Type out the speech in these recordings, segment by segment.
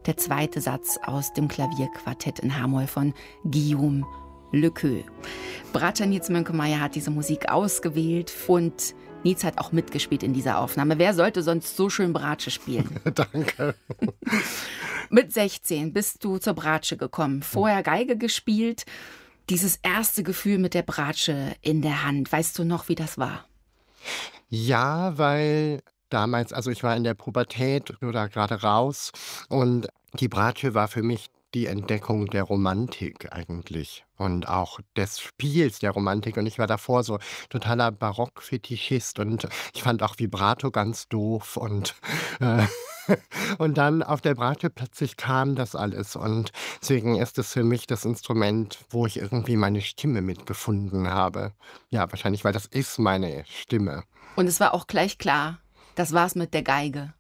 der zweite Satz aus dem Klavierquartett in H-Moll von Guillaume Lequeux. Bratscher Nietz Mönkemeyer hat diese Musik ausgewählt und Nietz hat auch mitgespielt in dieser Aufnahme. Wer sollte sonst so schön Bratsche spielen? Danke. Mit 16 bist du zur Bratsche gekommen, vorher Geige gespielt. Dieses erste Gefühl mit der Bratsche in der Hand, weißt du noch, wie das war? Ja, weil damals, also ich war in der Pubertät oder gerade raus und die Bratsche war für mich die Entdeckung der Romantik eigentlich und auch des Spiels der Romantik. Und ich war davor so totaler Barockfetischist und ich fand auch Vibrato ganz doof und äh, und dann auf der Bratsche plötzlich kam das alles und deswegen ist es für mich das Instrument, wo ich irgendwie meine Stimme mitgefunden habe. Ja, wahrscheinlich, weil das ist meine Stimme. Und es war auch gleich klar, das war's mit der Geige.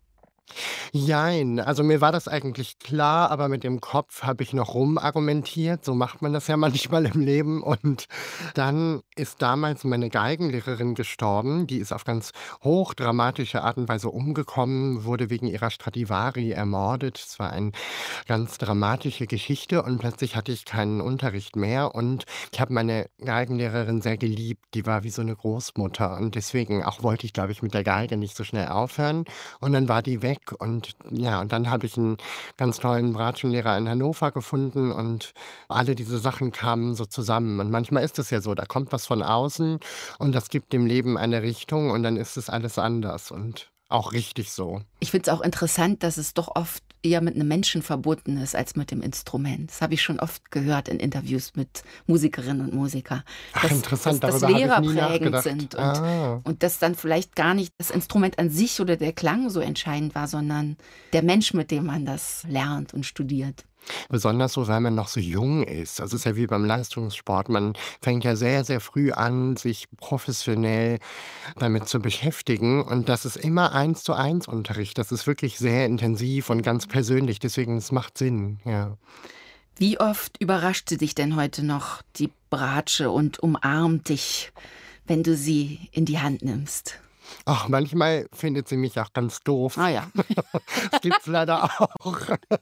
Jein, also mir war das eigentlich klar, aber mit dem Kopf habe ich noch rumargumentiert. So macht man das ja manchmal im Leben. Und dann ist damals meine Geigenlehrerin gestorben. Die ist auf ganz hochdramatische Art und Weise umgekommen, wurde wegen ihrer Stradivari ermordet. Es war eine ganz dramatische Geschichte und plötzlich hatte ich keinen Unterricht mehr. Und ich habe meine Geigenlehrerin sehr geliebt. Die war wie so eine Großmutter. Und deswegen auch wollte ich, glaube ich, mit der Geige nicht so schnell aufhören. Und dann war die weg und ja, und dann habe ich einen ganz tollen Bratschenlehrer in Hannover gefunden und alle diese Sachen kamen so zusammen. Und manchmal ist es ja so, da kommt was von außen und das gibt dem Leben eine Richtung und dann ist es alles anders und auch richtig so. Ich finde es auch interessant, dass es doch oft eher mit einem Menschen verbunden ist als mit dem Instrument. Das habe ich schon oft gehört in Interviews mit Musikerinnen und Musikern. Ach, interessant, Dass darüber habe ich Lehrer nie prägend nachgedacht. sind Ah. und dass dann vielleicht gar nicht das Instrument an sich oder der Klang so entscheidend war, sondern der Mensch, mit dem man das lernt und studiert. Besonders so, weil man noch so jung ist. Also, es ist ja wie beim Leistungssport. Man fängt ja sehr, sehr früh an, sich professionell damit zu beschäftigen. Und das ist immer Eins-zu-eins Unterricht. Das ist wirklich sehr intensiv und ganz persönlich. Deswegen, es macht Sinn, ja. Wie oft überrascht sie dich denn heute noch, die Bratsche, und umarmt dich, wenn du sie in die Hand nimmst? Ach, manchmal findet sie mich auch ganz doof. Ah ja. Das gibt's leider auch.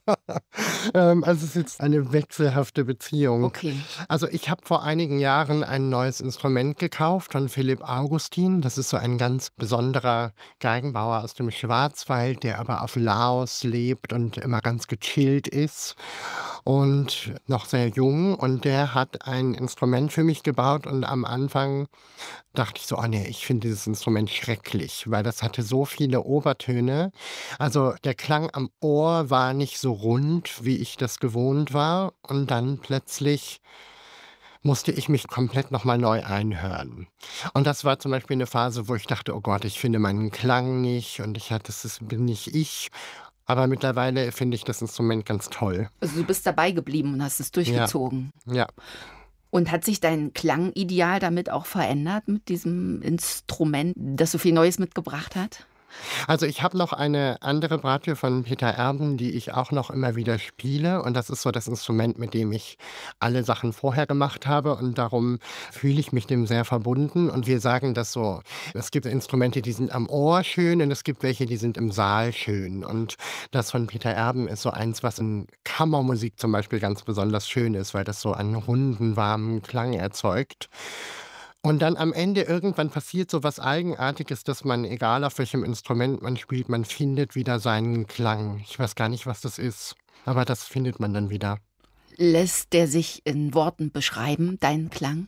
Also, es ist jetzt eine wechselhafte Beziehung. Okay. Also, ich habe vor einigen Jahren ein neues Instrument gekauft von Philipp Augustin. Das ist so ein ganz besonderer Geigenbauer aus dem Schwarzwald, der aber auf Laos lebt und immer ganz gechillt ist und noch sehr jung. Und der hat ein Instrument für mich gebaut und am Anfang dachte ich so: „Oh ne, ich finde dieses Instrument schrecklich“, weil das hatte so viele Obertöne. Also, der Klang am Ohr war nicht so rund, wie ich das gewohnt war. Und dann plötzlich musste ich mich komplett noch mal neu einhören. Und das war zum Beispiel eine Phase, wo ich dachte: „Oh Gott, ich finde meinen Klang nicht und das bin nicht ich.“ Aber mittlerweile finde ich das Instrument ganz toll. Also du bist dabei geblieben und hast es Ja, durchgezogen. ja. Und hat sich dein Klangideal damit auch verändert mit diesem Instrument, das so viel Neues mitgebracht hat? Also, ich habe noch eine andere Bratsche von Peter Erben, die ich auch noch immer wieder spiele. Und das ist so das Instrument, mit dem ich alle Sachen vorher gemacht habe. Und darum fühle ich mich dem sehr verbunden. Und wir sagen das so: Es gibt Instrumente, die sind am Ohr schön und es gibt welche, die sind im Saal schön. Und das von Peter Erben ist so eins, was in Kammermusik zum Beispiel ganz besonders schön ist, weil das so einen runden, warmen Klang erzeugt. Und dann am Ende irgendwann passiert so was Eigenartiges, dass man, egal auf welchem Instrument man spielt, man findet wieder seinen Klang. Ich weiß gar nicht, was das ist, aber das findet man dann wieder. Lässt der sich in Worten beschreiben, dein Klang?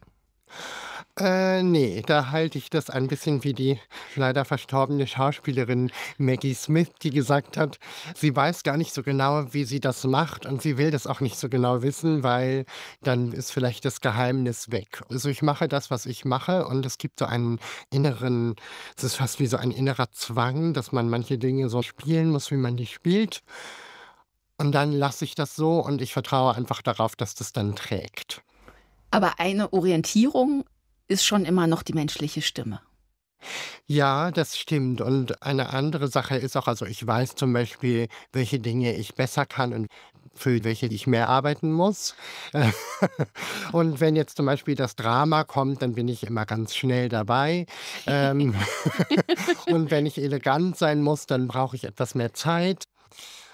Ne, da halte ich das ein bisschen wie die leider verstorbene Schauspielerin Maggie Smith, die gesagt hat, sie weiß gar nicht so genau, wie sie das macht und sie will das auch nicht so genau wissen, weil dann ist vielleicht das Geheimnis weg. Also, ich mache das, was ich mache und es gibt so einen inneren, es ist fast wie so ein innerer Zwang, dass man manche Dinge so spielen muss, wie man die spielt. Und dann lasse ich das so und ich vertraue einfach darauf, dass das dann trägt. Aber eine Orientierung ist schon immer noch die menschliche Stimme. Ja, das stimmt. Und eine andere Sache ist auch, also ich weiß zum Beispiel, welche Dinge ich besser kann und für welche ich mehr arbeiten muss. Äh, Und wenn jetzt zum Beispiel das Drama kommt, dann bin ich immer ganz schnell dabei. Ähm, Und wenn ich elegant sein muss, dann brauche ich etwas mehr Zeit.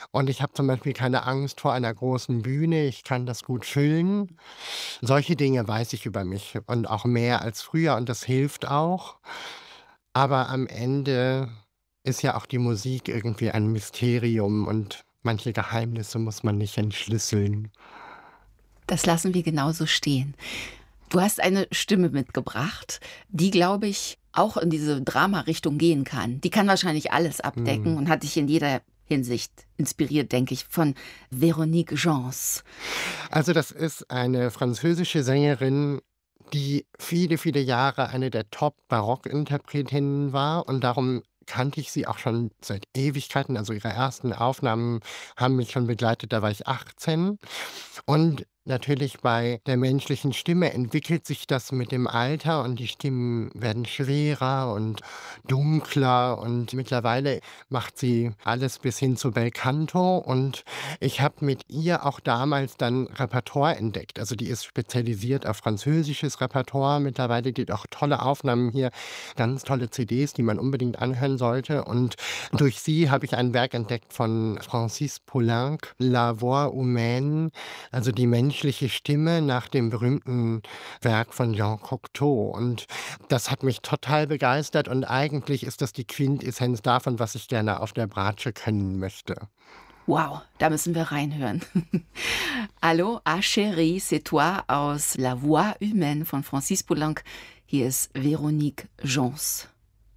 Und ich habe zum Beispiel keine Angst vor einer großen Bühne. Ich kann das gut füllen. Solche Dinge weiß ich über mich und auch mehr als früher und das hilft auch. Aber am Ende ist ja auch die Musik irgendwie ein Mysterium und manche Geheimnisse muss man nicht entschlüsseln. Das lassen wir genauso stehen. Du hast eine Stimme mitgebracht, die, glaube ich, auch in diese Drama-Richtung gehen kann. Die kann wahrscheinlich alles abdecken Mhm. und hat dich in jeder Hinsicht inspiriert, denke ich, von Véronique Gens. Also, das ist eine französische Sängerin, die viele, viele Jahre eine der Top-Barockinterpretinnen war und darum kannte ich sie auch schon seit Ewigkeiten. Also, ihre ersten Aufnahmen haben mich schon begleitet, da war ich 18. Und natürlich bei der menschlichen Stimme entwickelt sich das mit dem Alter und die Stimmen werden schwerer und dunkler und mittlerweile macht sie alles bis hin zu Belcanto und ich habe mit ihr auch damals dann Repertoire entdeckt. Also, die ist spezialisiert auf französisches Repertoire. Mittlerweile gibt auch tolle Aufnahmen hier, ganz tolle CDs, die man unbedingt anhören sollte. Und durch sie habe ich ein Werk entdeckt von Francis Poulenc, La Voix humaine, also die menschliche Stimme nach dem berühmten Werk von Jean Cocteau. Und das hat mich total begeistert und eigentlich ist das die Quintessenz davon, was ich gerne auf der Bratsche können möchte. Wow, da müssen wir reinhören. Hallo, Ah Chérie, c'est toi aus La Voix humaine von Francis Poulenc. Hier ist Véronique Gens.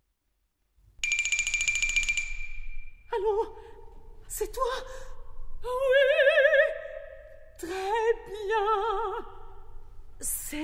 Allô, c'est toi? Oui, très bien. C'est